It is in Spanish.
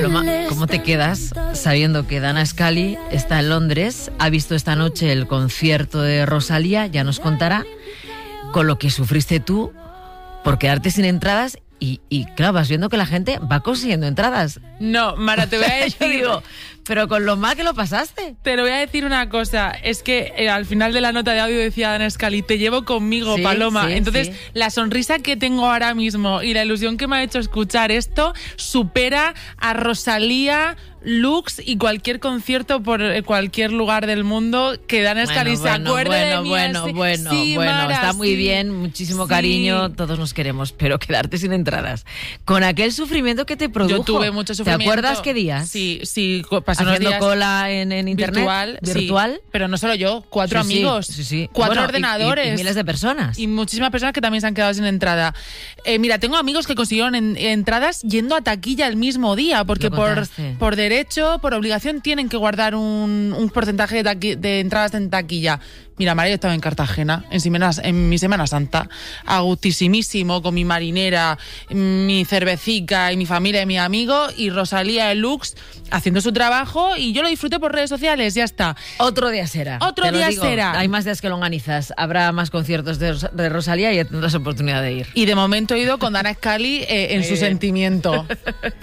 Paloma, ¿cómo te quedas sabiendo que Dana Scully está en Londres, ha visto esta noche el concierto de Rosalía, ya nos contará, con lo que sufriste tú por quedarte sin entradas y claro, vas viendo que la gente va consiguiendo entradas? No, Mara, te voy a decir... Yo digo, pero con lo mal que lo pasaste. Te lo voy a decir una cosa, es que al final de la nota de audio decía Dana Scully, te llevo conmigo, sí, Paloma. Sí, entonces, sí. La sonrisa que tengo ahora mismo y la ilusión que me ha hecho escuchar esto supera a Rosalía, Lux y cualquier concierto por cualquier lugar del mundo que Dana Scully se acuerde de mí. Bueno, Mara, está muy sí. bien, muchísimo Sí. cariño, todos nos queremos, pero quedarte sin entradas. Con aquel sufrimiento que te produjo. Yo tuve mucho sufrimiento. ¿Te acuerdas qué días? Sí, pasé unos haciendo días cola en internet. Virtual. Sí, pero no solo yo, 4 Sí, amigos, sí. 4 Bueno, ordenadores. Y miles de personas. Y muchísimas personas que también se han quedado sin entrada. Mira, tengo amigos que consiguieron entradas yendo a taquilla el mismo día, porque por derecho, por obligación, tienen que guardar un porcentaje de entradas en taquilla. Mira, María, yo estaba en Cartagena en mi Semana Santa, a gustísimísimo, con mi marinera, mi cervecica y mi familia y mi amigo, y Rosalía y Lux haciendo su trabajo, y yo lo disfruté por redes sociales, ya está. Otro día será. Otro día será. Hay más días que longanizas. Habrá más conciertos de Rosalía y ya tendrás oportunidad de ir. Y de momento he ido con Dana Scully en su sentimiento.